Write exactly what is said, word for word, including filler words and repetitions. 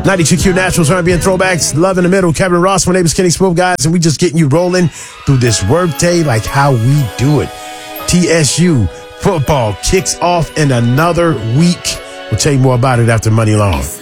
ninety-two Q Naturals, R and B and Throwbacks. Love in the Middle. Kevin Ross. My name is Kenny Smooth, guys, and we just getting you rolling through this workday like how we do it. T S U football kicks off in another week. We'll tell you more about it after Money Long.